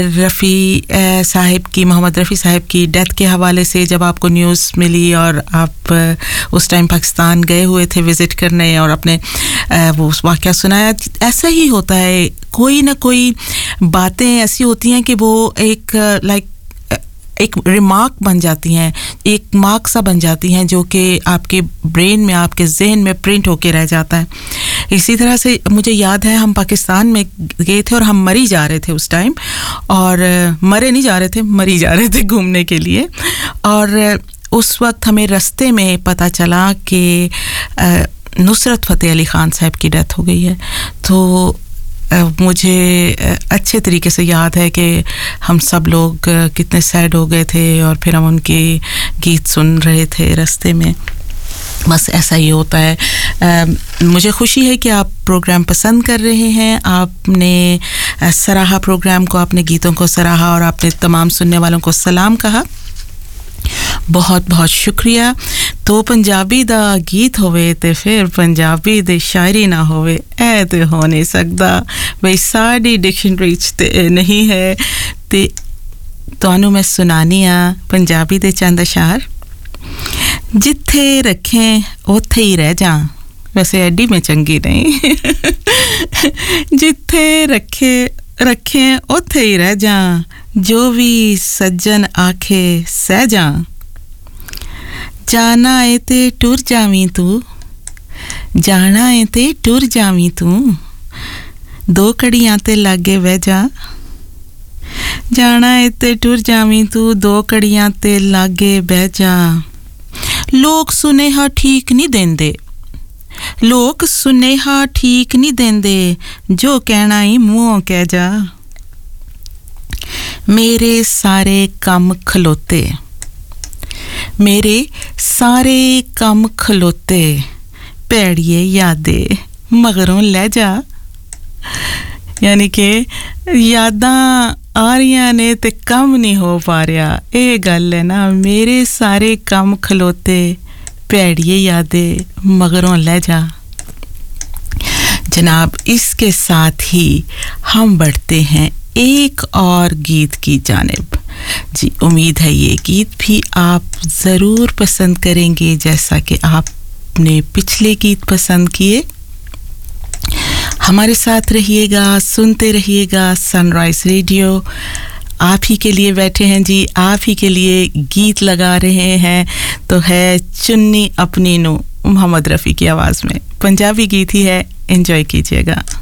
रफ़ी साहिब की, मोहम्मद रफ़ी साहिब की डेथ के हवाले से जब आपको न्यूज़ मिली और आप उस टाइम पाकिस्तान गए हुए थे विज़िट करने और अपने वो वाक़या सुनाया, ऐसा ही होता है, कोई ना कोई बातें ऐसी होती हैं कि वो एक एक रिमार्क बन जाती हैं, एक मार्क सा बन जाती हैं जो कि आपके ब्रेन में, आपके जहन में प्रिंट होके रह जाता है। इसी तरह से मुझे याद है हम पाकिस्तान में गए थे और हम मरी जा रहे थे उस टाइम, और मरे नहीं जा रहे थे, मरी जा रहे थे घूमने के लिए। और उस वक्त हमें रास्ते में पता चला कि नुसरत फ़तेह अली ख़ान साहब की डेथ हो गई है। तो मुझे अच्छे तरीके से याद है कि हम सब लोग कितने सैड हो गए थे और फिर हम उनके गीत सुन रहे थे रास्ते में। बस ऐसा ही होता है। मुझे खुशी है कि आप प्रोग्राम पसंद कर रहे हैं, आपने सराहा प्रोग्राम को, आपने गीतों को सराहा और आपने तमाम सुनने वालों को सलाम कहा, बहुत बहुत शुक्रिया। तो पंजाबी दा गीत होवे ते फिर पंजाबी दी शायरी ना होवे, ऐ ते हो नहीं सकदा बई, साडी डिक्शनरी च ते नहीं है। ते तुहानू मैं सुनानी आ पंजाबी दे चंद अशार। जिथे रखें ओथे ही रह जा, वैसे एडी में चंगी नहीं जिथे रखें ओथे ही रह जा, जो भी सज्जन आखे सह जा। जाना है ते टुर जावी तू, जाना है ते टुर जावी तू, दो कड़ियां ते लागे बह जा। जाना है ते टुर जावी तू, दो कड़ियां ते लागे बह जा। लोग सुनेहा ठीक नहीं देंदे, लोग सुनेहा ठीक नहीं देंदे, जो कहना ही मुंहों कह जा। मेरे सारे कम खलोते, मेरे सारे कम खलोते, पैड़िए यादे मगरों ले जा। यानी कि यादां आ रही ने ते कम नहीं हो पा रहा, ये गल है ना। मेरे सारे कम खलोते, पैड़िए यादे मगरों ले जा। जनाब, इसके साथ ही हम बढ़ते हैं एक और गीत की जानिब। जी, उम्मीद है ये गीत भी आप ज़रूर पसंद करेंगे जैसा कि आपने पिछले गीत पसंद किए। हमारे साथ रहिएगा, सुनते रहिएगा सनराइज़ रेडियो। आप ही के लिए बैठे हैं जी, आप ही के लिए गीत लगा रहे हैं। तो है चुन्नी अपनी नू, मोहम्मद रफ़ी की आवाज़ में, पंजाबी गीत ही है, एंजॉय कीजिएगा।